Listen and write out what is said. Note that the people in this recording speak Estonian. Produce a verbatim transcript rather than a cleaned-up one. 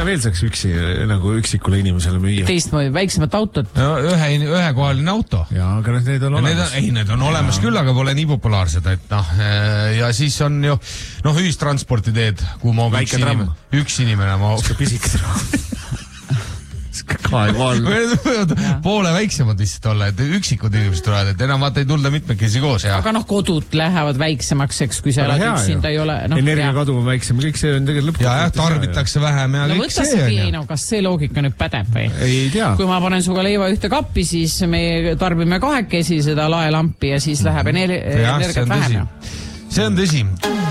veel saaks üksi, nagu üksikule inimesele müüa? Teistmoodi, väiksemat autot. No, ühe, ühekohaline auto. Ja, aga need on olemas. Need on, ei, need on olemas ja. Küll, aga pole nii populaarsed, et noh, ja siis on ju, noh, ühistransporti teed, kuhu ma üks inimene, üks inimene ma... Pisik poole väiksemad lihtsalt olla, et üksikud inimesed tulevad, et enam vaata ei tulda mitmekesi koos. Ja. Aga noh, kodud lähevad väiksemaks, eks, kui sa elad üksinda ei ole. No, energiakadu on väiksem, kõik see on tegelikult lõpuks. Ja, jah, tarbitakse vähem ja no, kõik see on. Ei, no, kas see loogika nüüd pädeb või? Ei tea. Kui ma panen suga leiva ühte kappi, siis me tarbime kahekesi seda laelampi ja siis läheb energi- ja, energiat vähem. See on tõsi.